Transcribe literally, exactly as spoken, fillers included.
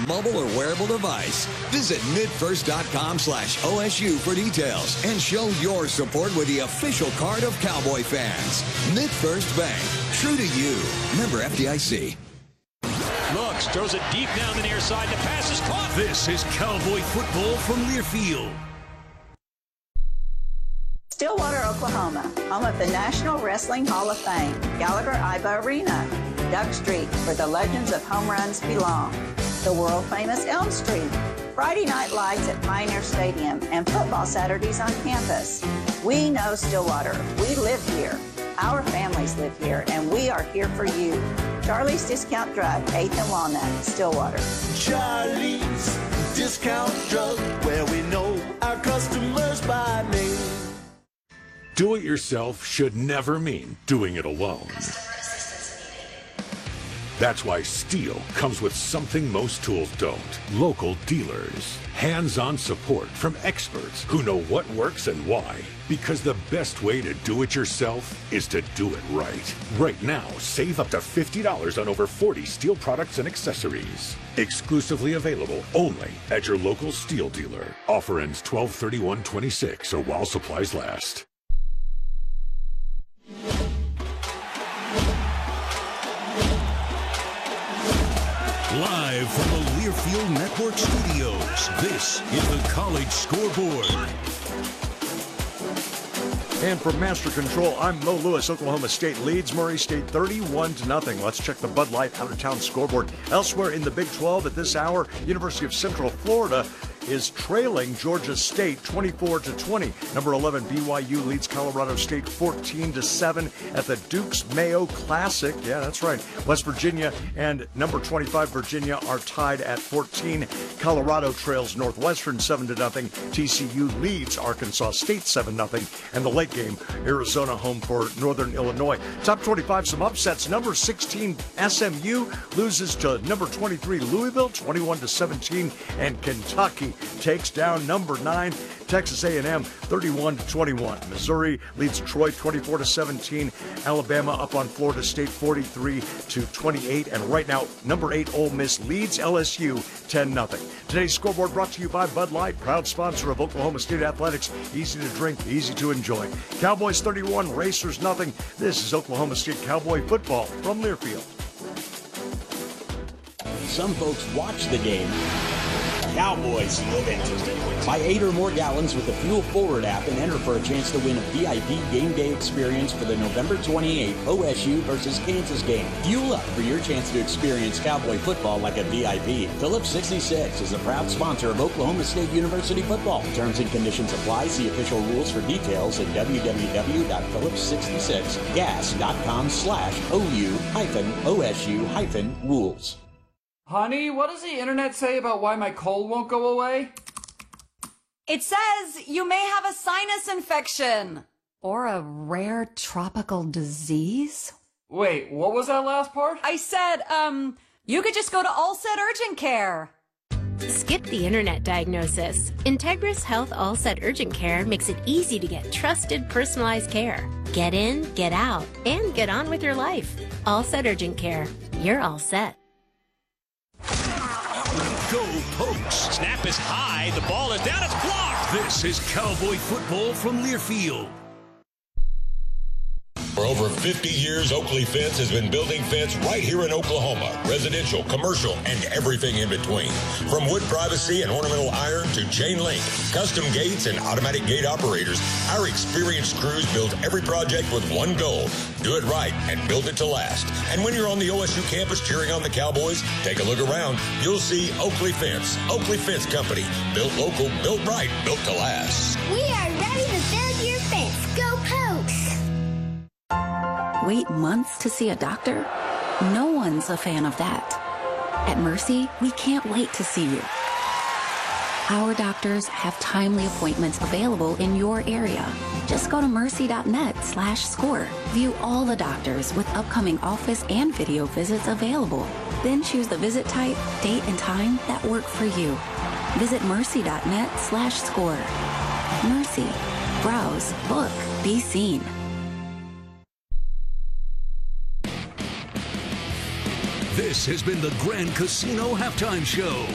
mobile or wearable device. Visit midfirst.com slash OSU for details and show your support with the official card of Cowboy fans. MidFirst Bank, true to you. Member F D I C. Looks, throws it deep down the near side. The pass is caught. This is Cowboy football from Learfield. Stillwater, Oklahoma, home of the National Wrestling Hall of Fame, Gallagher-Iba Arena, Doug Street, where the legends of home runs belong, the world-famous Elm Street, Friday night lights at Pioneer Stadium, and football Saturdays on campus. We know Stillwater. We live here. Our families live here, and we are here for you. Charlie's Discount Drug, eighth and Walnut, Stillwater. Charlie's Discount Drug, where we know our customers by name. Do-it-yourself should never mean doing it alone. That's why Steel comes with something most tools don't. Local dealers. Hands-on support from experts who know what works and why. Because the best way to do it yourself is to do it right. Right now, save up to fifty dollars on over forty Steel products and accessories. Exclusively available only at your local Steel dealer. Offer ends twelve thirty-one twenty-six or while supplies last. Live from the Learfield Network Studios, this is the College Scoreboard. And from Master Control, I'm Mo Lewis. Oklahoma State leads Murray State thirty-one to nothing. Let's check the Bud Light out-of-town scoreboard. Elsewhere in the Big twelve at this hour, University of Central Florida is trailing Georgia State twenty-four to twenty. Number eleven B Y U leads Colorado State fourteen to seven at the Dukes Mayo Classic. Yeah, that's right. West Virginia and number twenty-five Virginia are tied at fourteen. Colorado trails Northwestern seven to nothing. T C U leads Arkansas State seven nothing. And the late game, Arizona home for Northern Illinois. Top twenty-five, some upsets. Number sixteen S M U loses to number twenty-three Louisville twenty-one to seventeen, and Kentucky takes down number nine Texas A and M thirty-one to twenty-one. Missouri leads Troy twenty-four to seventeen. Alabama up on Florida State forty-three to twenty-eight. And right now, number eight Ole Miss leads L S U ten nothing. Today's scoreboard brought to you by Bud Light, proud sponsor of Oklahoma State Athletics. Easy to drink, easy to enjoy. Cowboys thirty-one, Racers nothing. This is Oklahoma State Cowboy football from Learfield. Some folks watch the game. Cowboys live it. Buy eight or more gallons with the Fuel Forward app and enter for a chance to win a V I P game day experience for the November twenty-eighth O S U versus Kansas game. Fuel up for your chance to experience Cowboy football like a V I P. Phillips sixty-six is a proud sponsor of Oklahoma State University football. Terms and conditions apply. See official rules for details at w w w dot phillips sixty-six gas dot com slash O U hyphen O S U hyphen rules. Honey, what does the internet say about why my cold won't go away? It says you may have a sinus infection. Or a rare tropical disease? Wait, what was that last part? I said, um, you could just go to Allset Urgent Care. Skip the internet diagnosis. Integris Health Allset Urgent Care makes it easy to get trusted, personalized care. Get in, get out, and get on with your life. Allset Urgent Care. You're all set. Go Pokes! Snap is high. The ball is down. It's blocked. This is Cowboy football from Learfield. For over fifty years, Oakley Fence has been building fence right here in Oklahoma. Residential, commercial, and everything in between. From wood privacy and ornamental iron to chain link, custom gates, and automatic gate operators, our experienced crews build every project with one goal. Do it right and build it to last. And when you're on the O S U campus cheering on the Cowboys, take a look around. You'll see Oakley Fence. Oakley Fence Company. Built local, built right, built to last. We are ready to build your fence. Go Pokes! Wait months to see a doctor? No one's a fan of that. At Mercy, we can't wait to see you. Our doctors have timely appointments available in your area. Just go to mercy.net slash score. View all the doctors with upcoming office and video visits available. Then choose the visit type, date, and time that work for you. Visit mercy.net slash score. Mercy. Browse, book, be seen. This has been the Grand Casino Halftime Show.